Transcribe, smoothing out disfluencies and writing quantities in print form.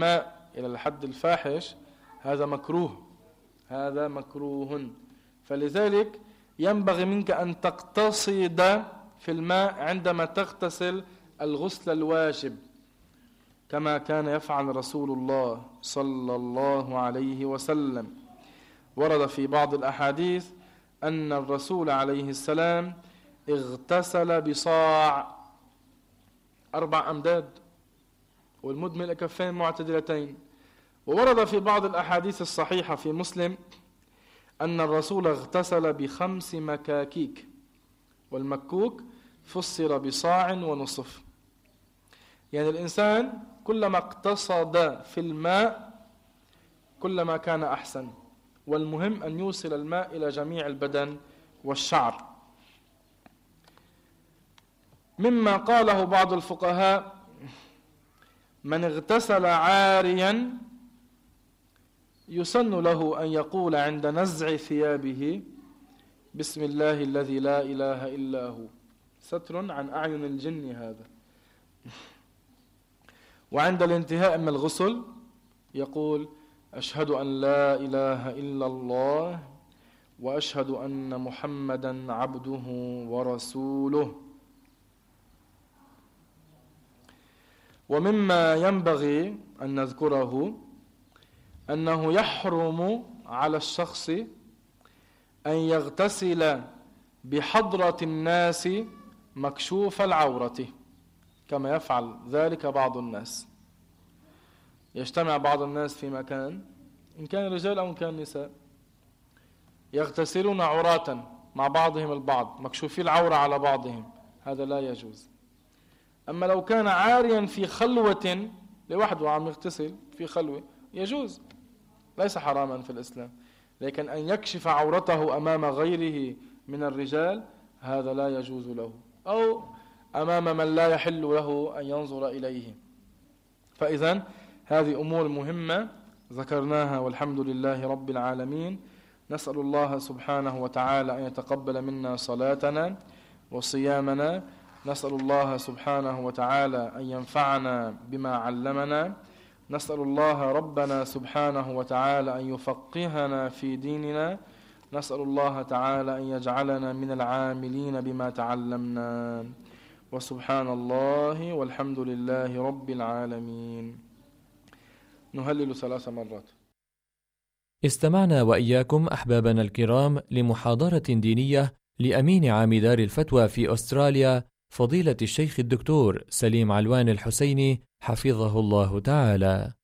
الماء إلى الحد الفاحش هذا مكروه، هذا مكروه. فلذلك ينبغي منك أن تقتصد في الماء عندما تغتسل الغسل الواجب، كما كان يفعل رسول الله صلى الله عليه وسلم. ورد في بعض الأحاديث أن الرسول عليه السلام اغتسل بصاع 4 أمداد، والمد من الكفين معتدلتين. وورد في بعض الأحاديث الصحيحة في مسلم أن الرسول اغتسل ب5 مكاكيك، والمكوك فسر بصاع ونصف. يعني الإنسان كلما اقتصد في الماء كلما كان أحسن، والمهم أن يوصل الماء إلى جميع البدن والشعر. مما قاله بعض الفقهاء: من اغتسل عاريا يسن له أن يقول عند نزع ثيابه: بسم الله الذي لا إله إلا هو، ستر عن أعين الجن هذا. وعند الانتهاء من الغسل يقول: أشهد أن لا إله إلا الله وأشهد أن محمدا عبده ورسوله. ومما ينبغي أن نذكره أنه يحرم على الشخص أن يغتسل بحضرة الناس مكشوف العورة، كما يفعل ذلك بعض الناس. يجتمع بعض الناس في مكان، إن كان رجال أو إن كان نساء، يغتسلون عراة مع بعضهم البعض، مكشوفي العورة على بعضهم، هذا لا يجوز. أما لو كان عاريا في خلوة لوحده عم يغتسل في خلوة يجوز، ليس حراما في الإسلام. لكن أن يكشف عورته أمام غيره من الرجال هذا لا يجوز له، أو أمام من لا يحل له أن ينظر إليه. فإذن هذه أمور مهمة ذكرناها، والحمد لله رب العالمين. نسأل الله سبحانه وتعالى أن يتقبل منا صلاتنا وصيامنا. نسأل الله سبحانه وتعالى أن ينفعنا بما علمنا. نسأل الله ربنا سبحانه وتعالى أن يفقهنا في ديننا. نسأل الله تعالى أن يجعلنا من العاملين بما تعلمنا. وسبحان الله والحمد لله رب العالمين. نهلل 3 مرات. استمعنا وإياكم أحبابنا الكرام لمحاضرة دينية لأمين عام دار الفتوى في أستراليا، فضيلة الشيخ الدكتور سليم علوان الحسيني حفظه الله تعالى.